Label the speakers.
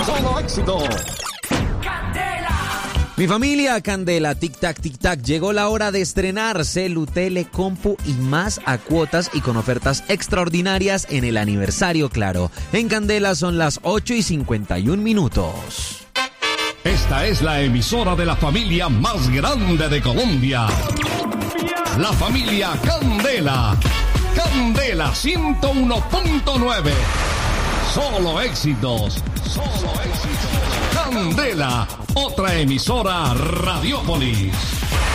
Speaker 1: Solo éxito.
Speaker 2: Mi familia Candela, tic tac, llegó la hora de estrenar Celu, Tele, Compu y más a cuotas y con ofertas extraordinarias en el aniversario Claro. En Candela son las 8:51.
Speaker 1: Esta es la emisora de la familia más grande de Colombia. La familia Candela. Candela 101.9. Solo éxitos. Solo éxitos. Candela, otra emisora Radiópolis.